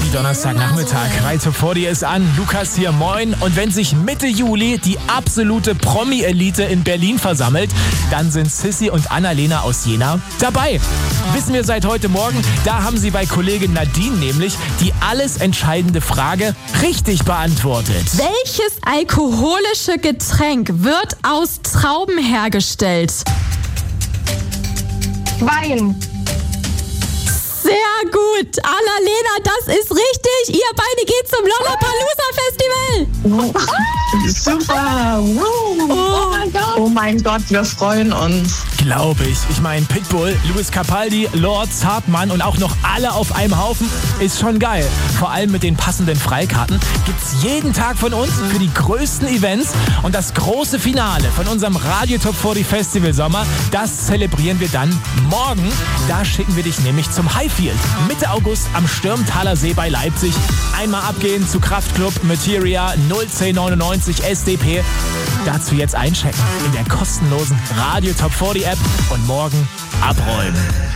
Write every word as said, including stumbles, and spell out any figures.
Donnerstagnachmittag. Radio vor dir ist an. Lukas hier, moin. Und wenn sich Mitte Juli die absolute Promi-Elite in Berlin versammelt, dann sind Sissi und Annalena aus Jena dabei. Wissen wir seit heute Morgen, da haben sie bei Kollegin Nadine nämlich die alles entscheidende Frage richtig beantwortet. Welches alkoholische Getränk wird aus Trauben hergestellt? Wein. Sehr gut. Annalena, das ist richtig. Ihr beide geht zum Lollapalooza Festival. Super. Wow. Oh mein Gott. Oh mein Gott, wir freuen uns. Glaube ich. Ich meine, Pitbull, Luis Capaldi, Lords, Hartmann und auch noch alle auf einem Haufen ist schon geil. Vor allem mit den passenden Freikarten gibt's jeden Tag von uns für die größten Events. Und das große Finale von unserem Radio Top vierzig Festival Sommer, das zelebrieren wir dann morgen. Da schicken wir dich nämlich zum Highfield. Mitte August am Stürmtaler See bei Leipzig. Einmal abgehen zu Kraftklub, Materia, null zehn neunundneunzig S D P. Dazu jetzt einchecken in der kostenlosen Radio Top vierzig App und morgen abräumen.